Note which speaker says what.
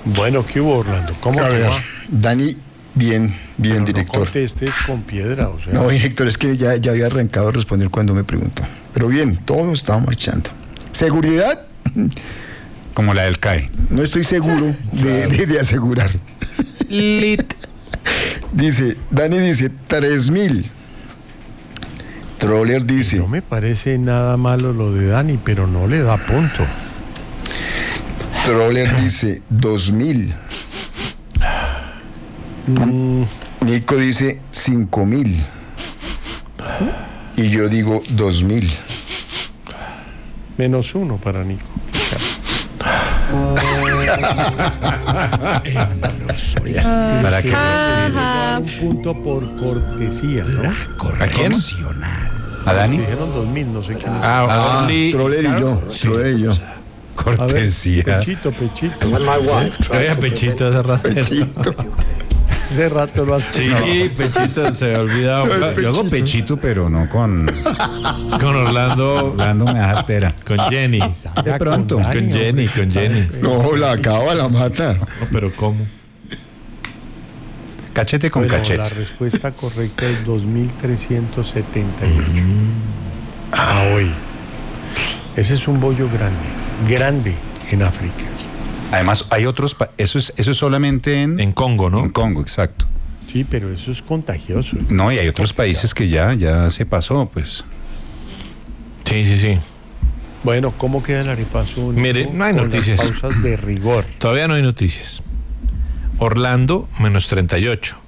Speaker 1: Bueno, ¿qué hubo, Orlando? ¿Cómo
Speaker 2: A
Speaker 1: te
Speaker 2: ver,
Speaker 1: va?
Speaker 2: Dani, bien,
Speaker 1: Pero
Speaker 2: director.
Speaker 1: No contestes con piedra, o sea.
Speaker 2: No, director, es que ya había arrancado a responder cuando me preguntó. Pero bien, todo estaba marchando. ¿Seguridad?
Speaker 3: Como la del CAE.
Speaker 2: No estoy seguro de asegurar.
Speaker 4: Lit.
Speaker 2: Dani dice 3.000. Troller dice,
Speaker 1: No me parece nada malo lo de Dani, pero no le da punto.
Speaker 2: Troller dice 2.000. Nico dice 5.000. Y yo digo 2.000.
Speaker 1: -1 para Nico.
Speaker 3: ¿Para qué?
Speaker 1: Un punto por cortesía, ¿no?
Speaker 3: ¿A quién? ¿A Dani?
Speaker 1: Dijeron 2.000, no sé quién.
Speaker 2: Troller y yo.
Speaker 1: A ver,
Speaker 3: Cortesía.
Speaker 1: Pechito.
Speaker 4: Oiga, Pechito hace rato.
Speaker 2: Pechito.
Speaker 1: Hace rato lo has
Speaker 4: Sí, Pechito se había olvidado.
Speaker 3: Yo hago pechito, pero no con
Speaker 4: Con Orlando
Speaker 3: me da altera.
Speaker 4: con Jenny.
Speaker 2: De pronto.
Speaker 4: Con Jenny.
Speaker 2: No, la acaba, la mata.
Speaker 4: No, pero ¿cómo?
Speaker 3: Cachete con
Speaker 1: Bueno,
Speaker 3: cachete.
Speaker 1: la respuesta correcta es 2.378. A hoy. Ese es un bollo grande en África.
Speaker 3: Además, hay otros. Eso es solamente
Speaker 4: En Congo, ¿no?
Speaker 3: en Congo, exacto.
Speaker 1: Sí, pero eso es contagioso.
Speaker 3: No, y hay otros países que ya se pasó, pues.
Speaker 4: Sí.
Speaker 1: Bueno, ¿cómo queda el arepaso?
Speaker 4: Mire, no hay
Speaker 1: con
Speaker 4: noticias.
Speaker 1: Las pausas de rigor.
Speaker 4: Todavía no hay noticias. Orlando, -38.